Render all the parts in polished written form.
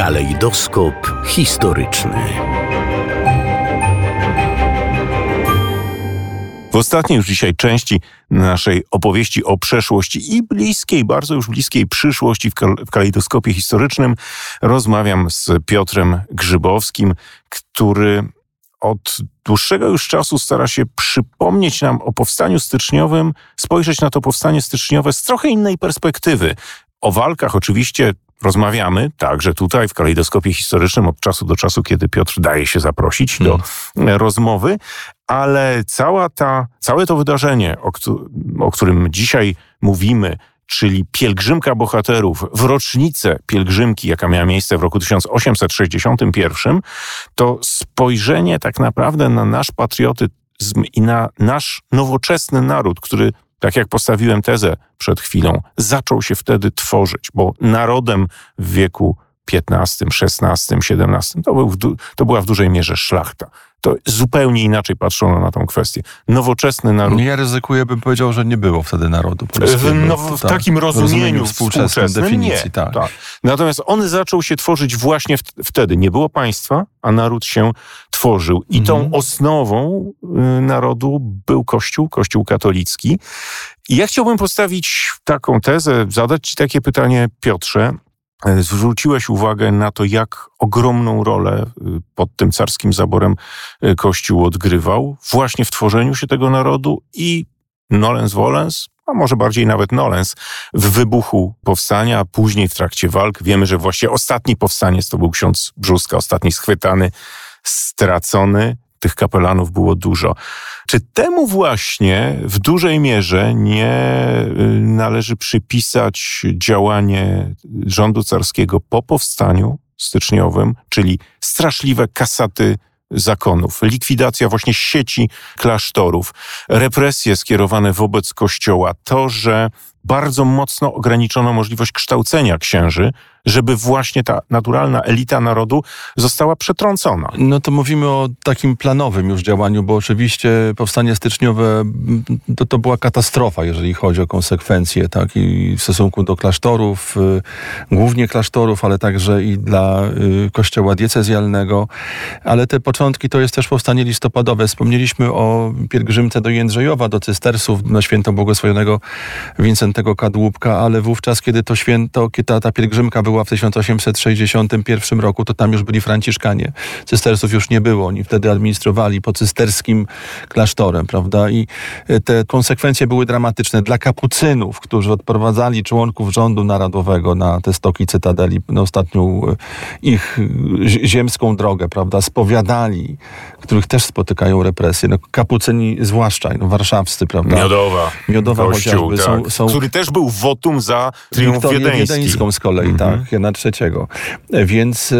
Kalejdoskop historyczny. W ostatniej już dzisiaj części naszej opowieści o przeszłości i bliskiej, bardzo już bliskiej przyszłości w kalejdoskopie historycznym rozmawiam z Piotrem Grzybowskim, który od dłuższego już czasu stara się przypomnieć nam o powstaniu styczniowym, spojrzeć na to powstanie styczniowe z trochę innej perspektywy. O walkach oczywiście rozmawiamy także tutaj w kalejdoskopie historycznym od czasu do czasu, kiedy Piotr daje się zaprosić do rozmowy, ale całe to wydarzenie, o którym dzisiaj mówimy, czyli pielgrzymka bohaterów w rocznicę pielgrzymki, jaka miała miejsce w roku 1861, to spojrzenie tak naprawdę na nasz patriotyzm i na nasz nowoczesny naród, który, tak jak postawiłem tezę przed chwilą, zaczął się wtedy tworzyć, bo narodem w wieku XV, XVI, XVII to była w dużej mierze szlachta. To zupełnie inaczej patrzono na tą kwestię. Nowoczesny naród... Ja ryzykuję, bym powiedział, że nie było wtedy narodu polskiego. W takim rozumieniu współczesnej definicji, nie, tak. Natomiast on zaczął się tworzyć właśnie wtedy. Nie było państwa, a naród się tworzył. I tą osnową narodu był Kościół katolicki. I ja chciałbym postawić taką tezę, zadać ci takie pytanie, Piotrze. Zwróciłeś uwagę na to, jak ogromną rolę pod tym carskim zaborem Kościół odgrywał właśnie w tworzeniu się tego narodu i nolens volens, a może bardziej nawet nolens, w wybuchu powstania, a później w trakcie walk. Wiemy, że właściwie ostatni powstaniec to był ksiądz Brzóska, ostatni schwytany, stracony. Tych kapelanów było dużo. Czy temu właśnie w dużej mierze nie należy przypisać działanie rządu carskiego po powstaniu styczniowym, czyli straszliwe kasaty zakonów, likwidacja właśnie sieci klasztorów, represje skierowane wobec Kościoła, to, że bardzo mocno ograniczono możliwość kształcenia księży, żeby właśnie ta naturalna elita narodu została przetrącona. No to mówimy o takim planowym już działaniu, bo oczywiście powstanie styczniowe to była katastrofa, jeżeli chodzi o konsekwencje, tak, i w stosunku do klasztorów, głównie klasztorów, ale także i dla kościoła diecezjalnego. Ale te początki to jest też powstanie listopadowe. Wspomnieliśmy o pielgrzymce do Jędrzejowa, do Cystersów, na święto błogosławionego Wincentego Kadłubka, ale wówczas, kiedy to święto, kiedy ta pielgrzymka była w 1861 roku, to tam już byli franciszkanie. Cystersów już nie było. Oni wtedy administrowali po cysterskim klasztorem, prawda? I te konsekwencje były dramatyczne dla kapucynów, którzy odprowadzali członków rządu narodowego na te stoki cytadeli, na ostatnią ich ziemską drogę, prawda? Spowiadali, których też spotykają represje. No, kapucyni zwłaszcza, warszawscy, prawda? Miodowa Kościół, chociażby. Tak. Który też był wotum za triumf wiedeńską z kolei, tak, Jana III. Więc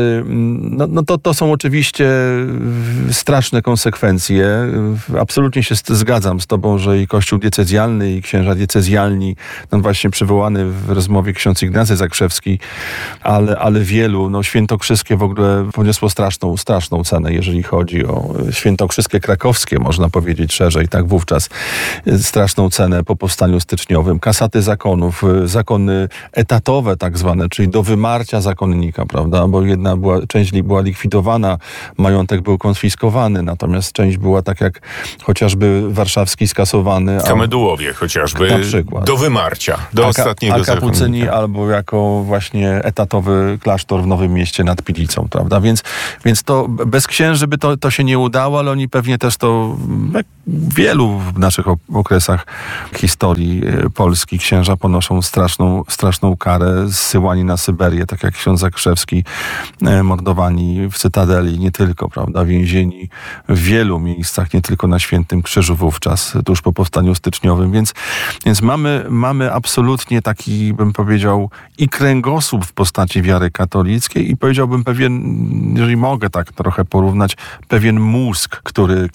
to są oczywiście straszne konsekwencje. Absolutnie się zgadzam z tobą, że i Kościół diecezjalny, i księża diecezjalni, właśnie przywołany w rozmowie ksiądz Ignacy Zakrzewski, ale wielu, świętokrzyskie w ogóle poniosło straszną cenę, jeżeli chodzi o świętokrzyskie krakowskie, można powiedzieć szerzej, tak, wówczas straszną cenę po powstaniu styczniowym. Kasaty zakonów, zakony etatowe tak zwane, czyli do wymarcia zakonnika, prawda, bo część była likwidowana, majątek był konfiskowany, natomiast część była tak jak chociażby warszawski skasowany. Kamedułowie chociażby, na przykład. Do wymarcia, do ostatniego zakonnika. A kapucyni albo jako właśnie etatowy klasztor w Nowym Mieście nad Pilicą, prawda, więc to bez księży by to się nie udało, ale oni pewnie też to w wielu w naszych okresach historii Polski księża ponoszą straszną karę, zsyłani na Syberię, tak jak ksiądz Zakrzewski, mordowani w Cytadeli, nie tylko, prawda, więzieni w wielu miejscach, nie tylko na Świętym Krzyżu wówczas, tuż po powstaniu styczniowym, więc mamy absolutnie taki, bym powiedział, i kręgosłup w postaci wiary katolickiej i powiedziałbym pewien, jeżeli mogę tak trochę porównać, pewien mózg, który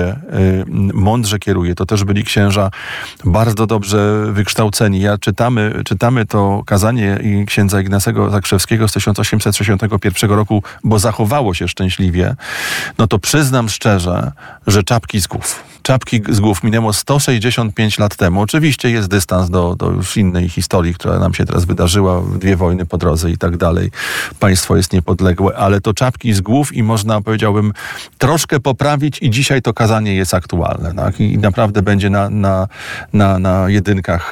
mądrze kieruje. To też byli księża bardzo dobrze wykształceni. Czytamy to kazanie księdza Ignacego Zakrzewskiego z 1861 roku, bo zachowało się szczęśliwie, no to przyznam szczerze, że czapki z głów. czapki z głów minęło 165 lat temu. Oczywiście jest dystans do już innej historii, która nam się teraz wydarzyła, 2 wojny po drodze i tak dalej. Państwo jest niepodległe, ale to czapki z głów i można, powiedziałbym, troszkę poprawić i dzisiaj to kazanie jest aktualne. Tak? I naprawdę będzie na jedynkach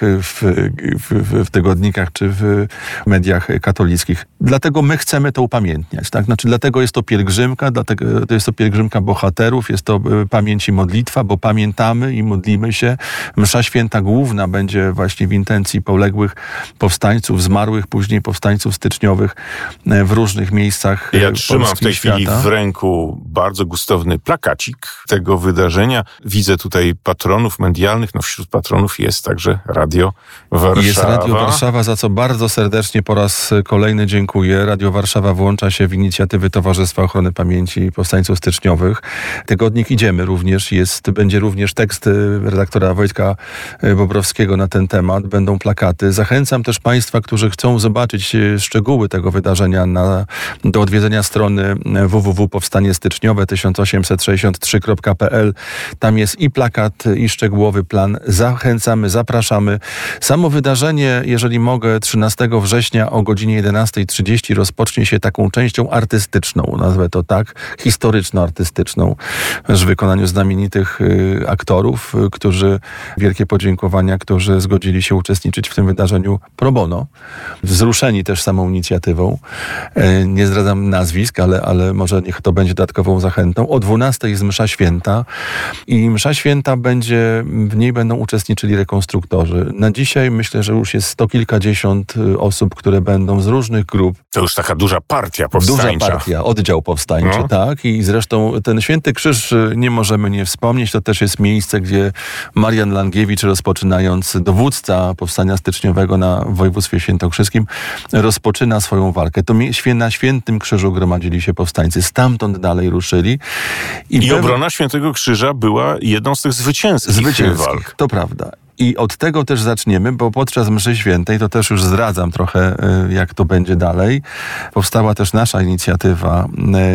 w tygodnikach czy w mediach katolickich. Dlatego my chcemy to upamiętniać. Tak? Znaczy, dlatego jest to pielgrzymka, dlatego to jest to pielgrzymka bohaterów, jest to pamięć i modlitwa, bo pamiętamy i modlimy się. Msza święta główna będzie właśnie w intencji poległych powstańców, zmarłych później powstańców styczniowych w różnych miejscach Ja trzymam w tej chwili świata. w ręku bardzo gustowny plakacik tego wydarzenia. Widzę tutaj patronów medialnych. No wśród patronów jest także Radio Warszawa. Jest Radio Warszawa, za co bardzo serdecznie po raz kolejny dziękuję. Radio Warszawa włącza się w inicjatywy Towarzystwa Ochrony Pamięci Powstańców Styczniowych. Tygodnik Idziemy również będzie również tekst redaktora Wojtka Bobrowskiego na ten temat. Będą plakaty. Zachęcam też Państwa, którzy chcą zobaczyć szczegóły tego wydarzenia do odwiedzenia strony www.powstaniestyczniowe 1863.pl. Tam jest i plakat, i szczegółowy plan. Zachęcamy, zapraszamy. Samo wydarzenie, jeżeli mogę, 13 września o godzinie 11:30 rozpocznie się taką częścią artystyczną, nazwę to tak, historyczno-artystyczną, w wykonaniu znamienitych aktorów, wielkie podziękowania, którzy zgodzili się uczestniczyć w tym wydarzeniu pro bono. Wzruszeni też samą inicjatywą. Nie zdradzam nazwisk, ale może niech to będzie dodatkową zachętą. O 12:00 jest msza święta i msza święta w niej będą uczestniczyli rekonstruktorzy. Na dzisiaj myślę, że już jest 100 kilkadziesiąt osób, które będą z różnych grup. To już taka duża partia powstańcza. Duża partia, oddział powstańczy, tak. I zresztą ten Święty Krzyż nie możemy nie wspomnieć. To też jest miejsce, gdzie Marian Langiewicz, rozpoczynając dowódca powstania styczniowego w województwie świętokrzyskim, rozpoczyna swoją walkę. To na Świętym Krzyżu gromadzili się powstańcy. Stamtąd dalej ruszyli. I obrona Świętego Krzyża była jedną z tych zwycięskich walk. To prawda. I od tego też zaczniemy, bo podczas mszy świętej, to też już zdradzam trochę, jak to będzie dalej, powstała też nasza inicjatywa,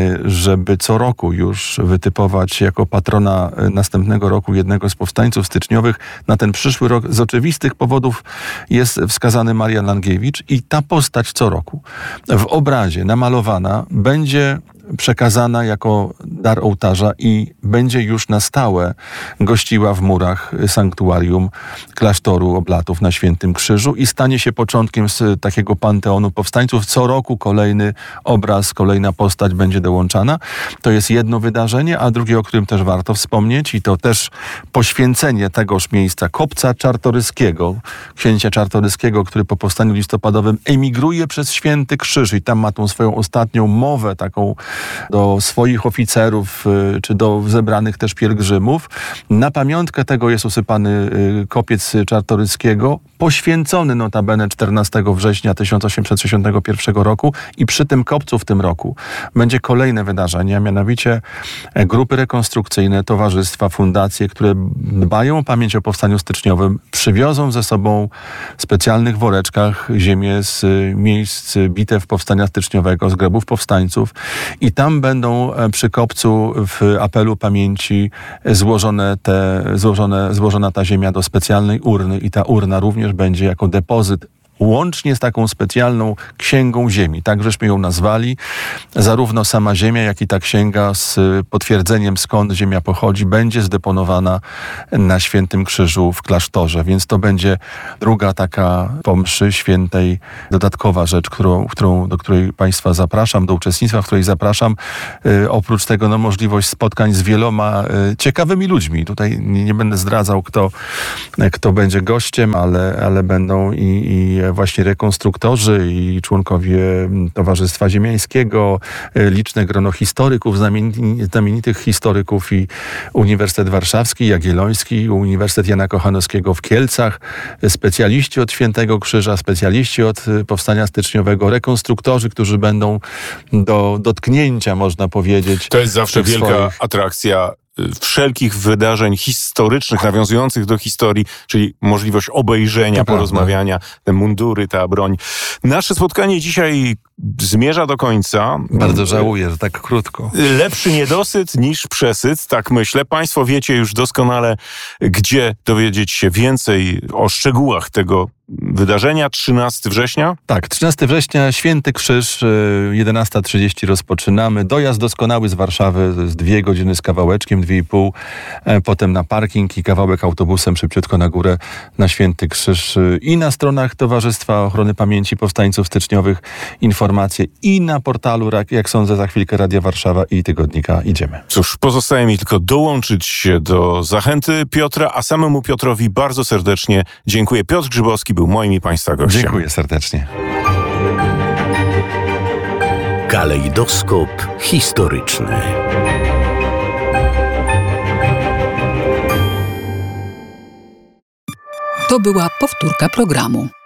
żeby co roku już wytypować jako patrona następnego roku jednego z powstańców styczniowych. Na ten przyszły rok z oczywistych powodów jest wskazany Marian Langiewicz i ta postać co roku w obrazie namalowana będzie przekazana jako dar ołtarza i będzie już na stałe gościła w murach sanktuarium klasztoru Oblatów na Świętym Krzyżu i stanie się początkiem z takiego panteonu powstańców. Co roku kolejny obraz, kolejna postać będzie dołączana. To jest jedno wydarzenie, a drugie, o którym też warto wspomnieć, i to też poświęcenie tegoż miejsca, kopca Czartoryskiego, księcia Czartoryskiego, który po powstaniu listopadowym emigruje przez Święty Krzyż i tam ma tą swoją ostatnią mowę taką do swoich oficerów, czy do zebranych też pielgrzymów. Na pamiątkę tego jest usypany kopiec Czartoryskiego, poświęcony notabene 14 września 1861 roku i przy tym kopcu w tym roku będzie kolejne wydarzenie, a mianowicie grupy rekonstrukcyjne, towarzystwa, fundacje, które dbają o pamięć o powstaniu styczniowym, przywiozą ze sobą w specjalnych woreczkach ziemię z miejsc bitew powstania styczniowego, z grobów powstańców i tam będą przy kopcu w apelu pamięci złożona ta ziemia do specjalnej urny i ta urna również będzie jako depozyt łącznie z taką specjalną księgą ziemi. Tak żeśmy ją nazwali. Zarówno sama ziemia, jak i ta księga z potwierdzeniem, skąd ziemia pochodzi, będzie zdeponowana na Świętym Krzyżu w klasztorze. Więc to będzie druga taka po mszy świętej dodatkowa rzecz, do której Państwa zapraszam, do uczestnictwa, w której zapraszam. Oprócz tego możliwość spotkań z wieloma ciekawymi ludźmi. Tutaj nie będę zdradzał, kto będzie gościem, ale będą i właśnie rekonstruktorzy i członkowie Towarzystwa Ziemiańskiego, liczne grono historyków, znamienitych historyków i Uniwersytet Warszawski, Jagielloński, Uniwersytet Jana Kochanowskiego w Kielcach, specjaliści od Świętego Krzyża, specjaliści od Powstania Styczniowego, rekonstruktorzy, którzy będą do dotknięcia, można powiedzieć. To jest zawsze wielka atrakcja wszelkich wydarzeń historycznych, nawiązujących do historii, czyli możliwość obejrzenia, porozmawiania, te mundury, ta broń. Nasze spotkanie dzisiaj zmierza do końca. Bardzo żałuję, że tak krótko. Lepszy niedosyt niż przesyt, tak myślę. Państwo wiecie już doskonale, gdzie dowiedzieć się więcej o szczegółach tego wydarzenia. 13 września? Tak, 13 września, Święty Krzyż, 11:30 rozpoczynamy. Dojazd doskonały z Warszawy, z 2 godziny z kawałeczkiem, 2,5. Potem na parking i kawałek autobusem szybciutko na górę na Święty Krzyż. I na stronach Towarzystwa Ochrony Pamięci Powstańców Styczniowych informacje i na portalu, jak sądzę, za chwilkę Radia Warszawa i Tygodnika Idziemy. Cóż, pozostaje mi tylko dołączyć się do zachęty Piotra, a samemu Piotrowi bardzo serdecznie dziękuję. Piotr Grzybowski był moim i Państwa gościem. Dziękuję serdecznie. Kalejdoskop historyczny. To była powtórka programu.